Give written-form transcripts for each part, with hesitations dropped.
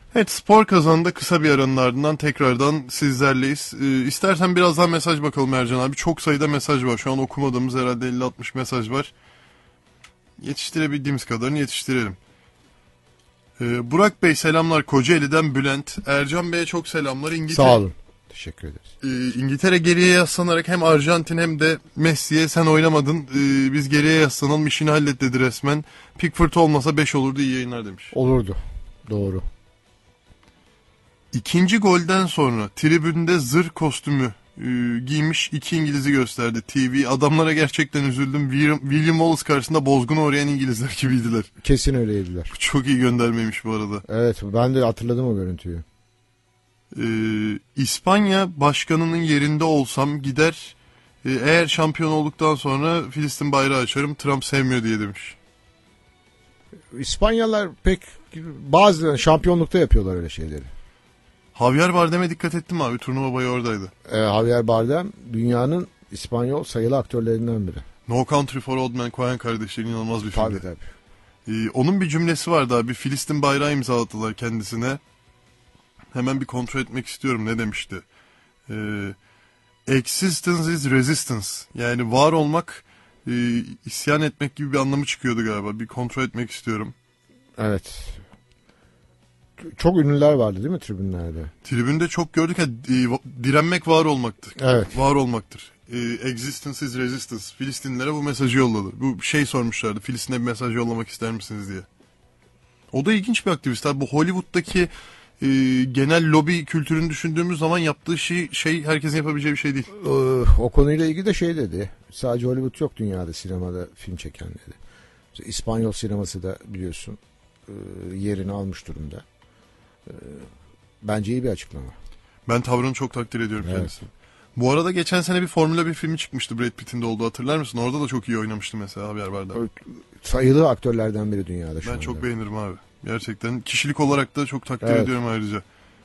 Evet, spor kazanında kısa bir aranın ardından tekrardan sizlerleyiz. İstersen birazdan mesaj bakalım Ercan abi. Çok sayıda mesaj var. Şu an okumadığımız herhalde 50-60 mesaj var. Yetiştirebildiğimiz kadarını yetiştirelim. Burak Bey selamlar Kocaeli'den Bülent. Ercan Bey'e çok selamlar. Sağ olun. Teşekkür ederiz. İngiltere geriye yaslanarak hem Arjantin hem de Messi'ye sen oynamadın. Biz geriye yaslanalım, işini hallet dedi resmen. Pickford olmasa 5 olurdu, iyi yayınlar demiş. Olurdu. Doğru. İkinci golden sonra tribünde zırh kostümü giymiş 2 İngiliz'i gösterdi TV. Adamlara gerçekten üzüldüm. William Wallace karşısında bozguna uğrayan İngilizler gibiydiler. Kesin öyleydiler. Çok iyi göndermeymiş bu arada. Evet, ben de hatırladım o görüntüyü. İspanya başkanının yerinde olsam gider eğer şampiyon olduktan sonra Filistin bayrağı açarım, Trump sevmiyor diye demiş. İspanyalılar pek bazı şampiyonlukta yapıyorlar öyle şeyleri. Javier Bardem'e dikkat ettim abi, turnuva boyu oradaydı. Javier Bardem dünyanın İspanyol sayılı aktörlerinden biri. No Country for Old Men, Coen kardeşleri inanılmaz bir filmdi. Tabii. Onun bir cümlesi vardı abi, Filistin bayrağı imzaladılar kendisine. Hemen bir kontrol etmek istiyorum, ne demişti? Existence is resistance. Yani var olmak isyan etmek gibi bir anlamı çıkıyordu galiba. Bir kontrol etmek istiyorum. Evet. Çok ünlüler vardı değil mi tribünlerde? Tribünde çok gördük ya, direnmek var olmaktır. Evet. Var olmaktır. Existence is resistance. Filistinlilere bu mesajı yolladı. Bu şey sormuşlardı, Filistin'e bir mesaj yollamak ister misiniz diye. O da ilginç bir aktivist. Bu Hollywood'daki genel lobi kültürünü düşündüğümüz zaman yaptığı şey herkesin yapabileceği bir şey değil. O konuyla ilgili de şey dedi. Sadece Hollywood yok dünyada sinemada film çeken dedi. İşte İspanyol sineması da biliyorsun yerini almış durumda. Bence iyi bir açıklama. Ben tavrını çok takdir ediyorum evet. kendisini. Bu arada geçen sene bir Formula 1 filmi çıkmıştı, Brad Pitt'in de olduğu, hatırlar mısın? Orada da çok iyi oynamıştı mesela Javier Bardem. Sayılı aktörlerden biri dünyada şu anda. Ben çok beğenirim abi. Gerçekten kişilik olarak da çok takdir ediyorum ayrıca.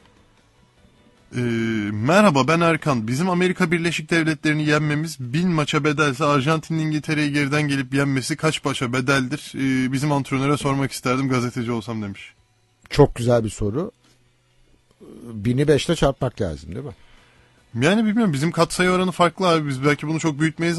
Merhaba, ben Erkan. Bizim Amerika Birleşik Devletleri'ni yenmemiz 1000 maça bedelse Arjantin'in İngiltere'yi geriden gelip yenmesi kaç maça bedeldir? Bizim antrenöre sormak isterdim gazeteci olsam demiş. Çok güzel bir soru. 1000'i 5'le çarpmak lazım değil mi? Yani bilmiyorum, bizim katsayı oranı farklı abi. Biz belki bunu çok büyütmeyiz